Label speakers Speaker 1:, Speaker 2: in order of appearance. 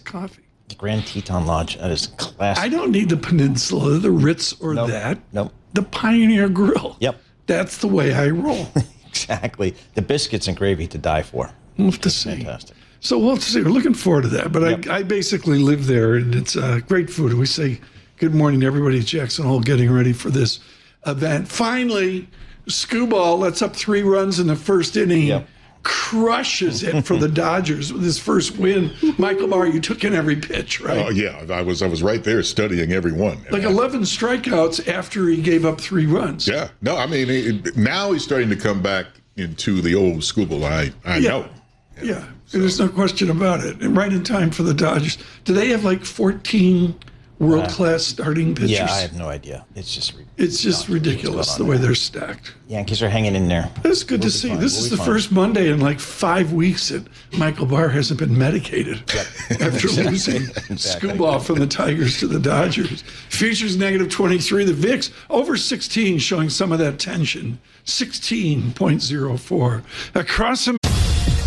Speaker 1: coffee.
Speaker 2: The Grand Teton Lodge. That is classic.
Speaker 1: I don't need the Peninsula, the Ritz, or that.
Speaker 2: Nope.
Speaker 1: The Pioneer Grill.
Speaker 2: Yep.
Speaker 1: That's the way I roll.
Speaker 2: Exactly. The biscuits and gravy to die for.
Speaker 1: We'll have to see.
Speaker 2: Fantastic.
Speaker 1: So we'll have to see. We're looking forward to that. But I basically live there, and it's great food. We say good morning to everybody at Jackson Hole getting ready for this event. Finally, Skubal lets up 3 runs in the first inning.
Speaker 2: Yep.
Speaker 1: Crushes it for the Dodgers with his first win. Michael Barr, you took in every pitch, right?
Speaker 3: Oh yeah, I was right there studying every one.
Speaker 1: Like 11 strikeouts after he gave up 3 runs.
Speaker 3: Yeah, no, I mean now he's starting to come back into the old Skubal. I know.
Speaker 1: Yeah, there's no question about it. And right in time for the Dodgers. Do they have like 14 world-class starting pitchers?
Speaker 2: Yeah, I have no idea. It's just
Speaker 1: ridiculous the way they're stacked.
Speaker 2: Yankees are hanging in there.
Speaker 1: It's good to see. This is the first Monday in like 5 weeks that Michael Barr hasn't been medicated after losing Skubal from the Tigers to the Dodgers. Futures -23. The VIX over 16, showing some of that tension. 16.04. Across America.